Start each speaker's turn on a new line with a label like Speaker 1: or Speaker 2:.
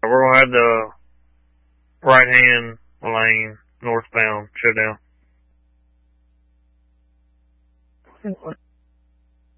Speaker 1: we're gonna have the right-hand lane northbound shut down.